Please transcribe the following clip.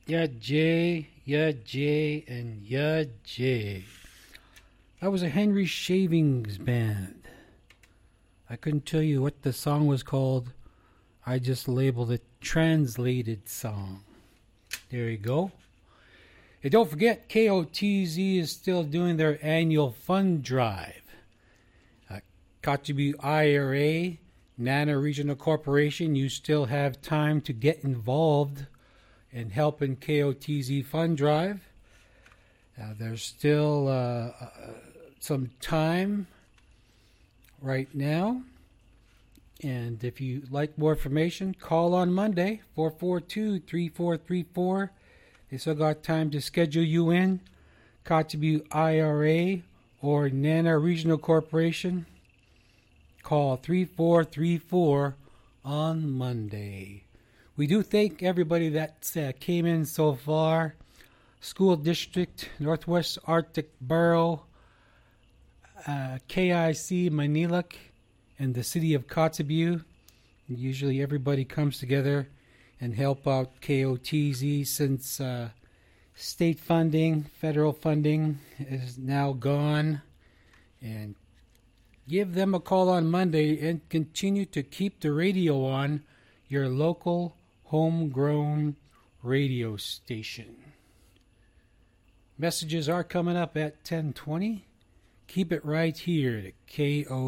Yeah, Jay, yeah, Jay, and yeah, Jay. That was a Henry Shavings band. I couldn't tell you what the song was called. I just labeled it Translated Song. There you go. And don't forget, KOTZ is still doing their annual fund drive. Kotzebue IRA, Nana Regional Corporation, you still have time to get involved in helping KOTZ fund drive. There's still some time right now. And if you'd like more information, call on Monday, 442-3434. They still got time to schedule you in. Kotzebue IRA or Nana Regional Corporation. Call 3434 on Monday. We do thank everybody that came in so far. School District, Northwest Arctic Borough, KIC Maniluk, and the city of Kotzebue. Usually everybody comes together and help out KOTZ since state funding, federal funding is now gone. And give them a call on Monday and continue to keep the radio on, your local homegrown radio station. Messages are coming up at 10:20. Keep it right here at KO.